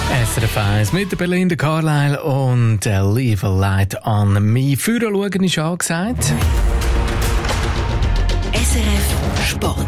SRF 1 mit der Belinda Carlisle und Leave a Light on Me. Führen schauen ist angesagt. SRF Sport.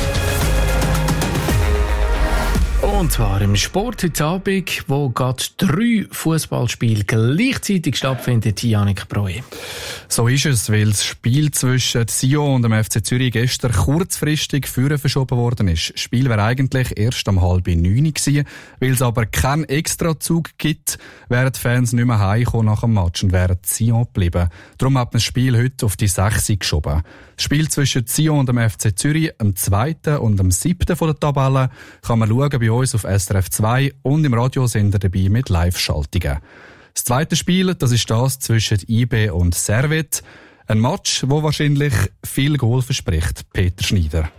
Und zwar im Sport heute Abend, wo gerade 3 Fußballspiele gleichzeitig stattfinden. Yannick Breuer. So ist es, weil das Spiel zwischen Sion und dem FC Zürich gestern kurzfristig verschoben worden ist. Das Spiel wäre eigentlich erst um 8:30 gewesen, weil es aber keinen Extrazug gibt, wären die Fans nicht mehr heimgekommen nach dem Match und wären Sion geblieben. Darum hat man das Spiel heute auf die 6 geschoben. Das Spiel zwischen Sion und dem FC Zürich, am 2. und am 7. von der Tabelle, kann man schauen bei uns auf SRF 2 und im Radiosender dabei mit Live-Schaltungen. Das zweite Spiel, das ist das zwischen IB und Servette. Ein Match, wo wahrscheinlich viel Goal verspricht. Peter Schneider.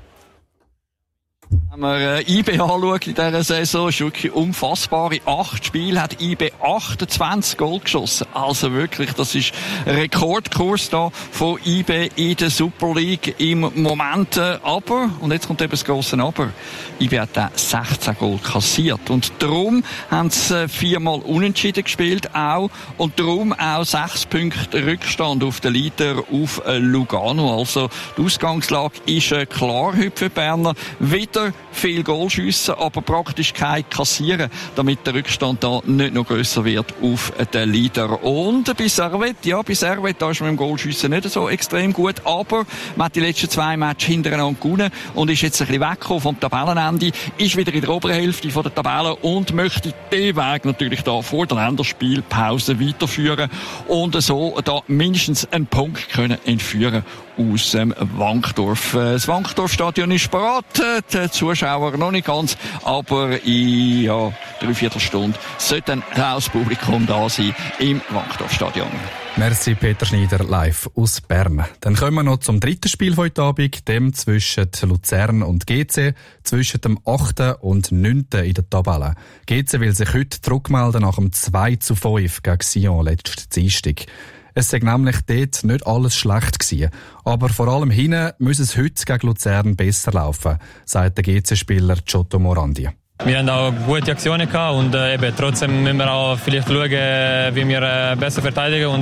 Wenn man IB anschaut in dieser Saison, ist wirklich unfassbar. In 8 Spielen hat IB 28 Goal geschossen. Also wirklich, das ist ein Rekordkurs da von IB in der Super League im Moment. Aber, und jetzt kommt eben das grosse Aber, IB hat auch 16 Goal kassiert. Und darum haben sie 4-mal unentschieden gespielt auch. Und darum auch 6 Punkte Rückstand auf den Leader auf Lugano. Also die Ausgangslage ist klar heute für die Berner. Wieder viel Goal schiessen, aber praktisch kein kassieren, damit der Rückstand da nicht noch grösser wird auf den Leader. Und bei Servette, da ist man im Goalschiessen nicht so extrem gut, aber man hat die letzten 2 Matches hintereinander gewonnen und ist jetzt ein bisschen weggekommen vom Tabellenende, ist wieder in der oberen Hälfte von der Tabelle und möchte den Weg natürlich da vor der Länderspielpause weiterführen und so da mindestens einen Punkt können entführen aus dem Wankdorf. Das Wankdorf-Stadion ist bereit, die Zuschauer noch nicht ganz, aber in 3/4 Stunde sollte dann das Publikum da sein im Wankdorf-Stadion. Merci Peter Schneider live aus Bern. Dann kommen wir noch zum dritten Spiel von heute Abend, dem zwischen Luzern und GC, zwischen dem 8. und 9. in der Tabelle. GC will sich heute zurückmelden nach dem 2:5 gegen Sion letzten Dienstag. Es sei nämlich dort nicht alles schlecht gewesen. Aber vor allem hinten muss es heute gegen Luzern besser laufen, sagt der GC-Spieler Giotto Morandi. Wir haben auch gute Aktionen gehabt und trotzdem müssen wir auch vielleicht schauen, wie wir besser verteidigen und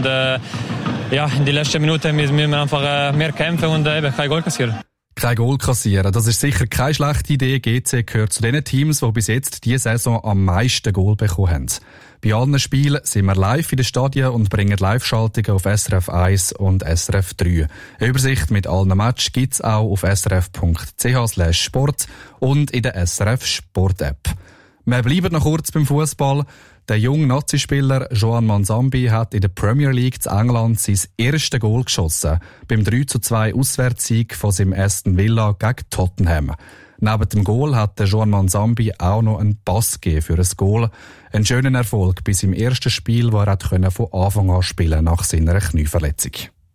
in den letzten Minuten müssen wir einfach mehr kämpfen und kein Goal kassieren. Kein Goal kassieren, das ist sicher keine schlechte Idee. GC gehört zu den Teams, die bis jetzt diese Saison am meisten Goal bekommen haben. Bei allen Spielen sind wir live in den Stadien und bringen Live-Schaltungen auf SRF 1 und SRF 3. Eine Übersicht mit allen Matches gibt's auch auf srf.ch/sport und in der SRF Sport-App. Wir bleiben noch kurz beim Fußball. Der junge Nazi-Spieler Joan Manzambi hat in der Premier League zu England sein erstes Goal geschossen, beim 3:2 Auswärtssieg von seinem Aston Villa gegen Tottenham. Neben dem Goal hat der Joan Manzambi auch noch einen Pass gegeben für ein Goal. Ein schöner Erfolg bei seinem ersten Spiel, wo er von Anfang an spielen nach seiner Knieverletzung.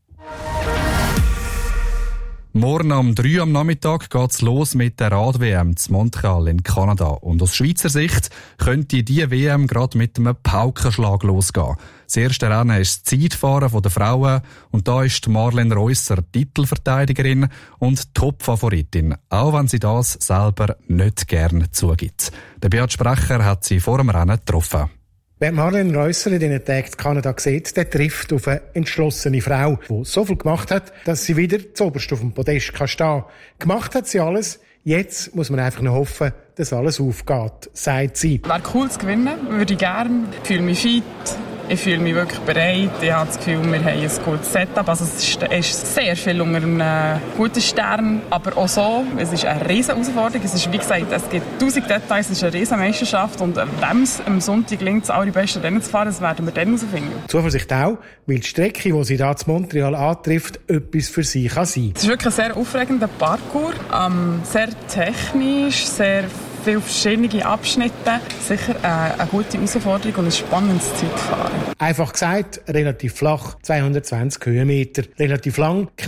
Morgen um 3 am Nachmittag geht's los mit der Rad-WM zu Montreal in Kanada. Und aus Schweizer Sicht könnte diese WM gerade mit einem Paukenschlag losgehen. Das erste Rennen ist das Zeitfahren der Frauen und da ist Marlene Reusser Titelverteidigerin und Top-Favoritin, auch wenn sie das selber nicht gern zugibt. Der Beat Sprecher hat sie vor dem Rennen getroffen. Wer Marlene Reusser in diesen Tagen in Kanada sieht, der trifft auf eine entschlossene Frau, die so viel gemacht hat, dass sie wieder zuoberst auf dem Podest stehen kann. Gemacht hat sie alles. Jetzt muss man einfach noch hoffen, dass alles aufgeht, sagt sie. Wäre cool zu gewinnen, würde ich gerne. Ich fühle mich fit, ich fühle mich wirklich bereit. Ich habe das Gefühl, wir haben ein gutes Setup. Also es ist sehr viel unter einem guten Stern. Aber auch so, es ist eine riesen Herausforderung. Es ist, wie gesagt, es gibt 1000 Details, es ist eine riesen Meisterschaft. Und wenn es am Sonntag gelingt, das allerbeste Rennen zu fahren, das werden wir dann herausfinden. Zuversicht auch, weil die Strecke, die sie hier zu Montreal antrifft, etwas für sie kann sein. Es ist wirklich ein sehr aufregender Parcours. Sehr technisch, sehr viele verschiedene Abschnitte. Sicher eine gute Herausforderung und ein spannendes Zeitfahren. Einfach gesagt, relativ flach, 220 Höhenmeter. Relativ lang, knapp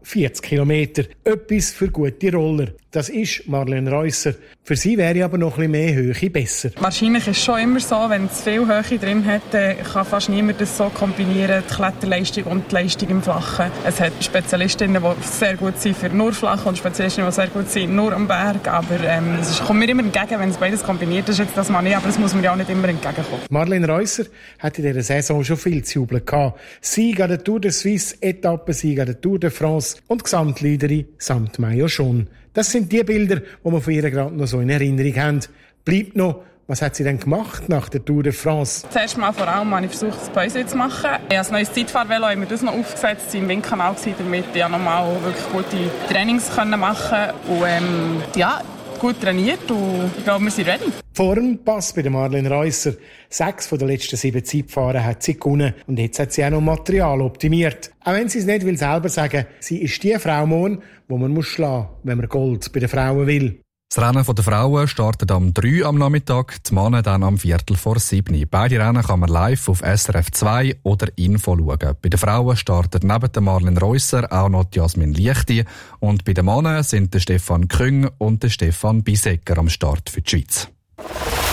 40 Kilometer. Etwas für gute Roller. Das ist Marlene Reusser. Für sie wäre aber noch ein bisschen mehr Höhe besser. Wahrscheinlich ist es schon immer so, wenn es viel Höhe drin hat, kann fast niemand das so kombinieren, die Kletterleistung und die Leistung im Flachen. Es hat Spezialistinnen, die sehr gut sind für nur Flachen und Spezialistinnen, die sehr gut sind nur am Berg. Aber es kommt mir immer entgegen, wenn es beides kombiniert ist. Jetzt das mal nicht, aber das muss mir ja auch nicht immer entgegenkommen. Marlene Reusser hat in dieser Saison schon viel zu jubeln gehabt. Sieg an der Tour de Suisse, Etappensieg an der Tour de France und Gesamtleaderin samt Maillot jaune. Das sind die Bilder, die wir von ihr gerade noch so in Erinnerung haben. Bleibt noch, was hat sie denn gemacht nach der Tour de France? Zuerst mal vor allem habe ich versucht, das Päuschen zu machen. Ich habe ein neues Zeitfahrvelo, habe mir das noch aufgesetzt, sie im Windkanal gewesen, damit ich nochmal wirklich gute Trainings machen konnte. Und gut trainiert und ich glaube, wir sind ready. Form passt bei der Marlene Reusser. 6 von den letzten 7 Zeitfahren hat sie gewonnen und jetzt hat sie auch noch Material optimiert. Auch wenn sie es nicht will selber sagen, sie ist die Frau morgen, die man schlagen muss, wenn man Gold bei den Frauen will. Das Rennen der Frauen startet am 3 am Nachmittag, die Männer dann am 6:15. Beide Rennen kann man live auf SRF 2 oder Info schauen. Bei den Frauen startet neben der Marlene Reusser auch noch Jasmin Liechti und bei den Männern sind der Stefan Küng und der Stefan Bisecker am Start für die Schweiz.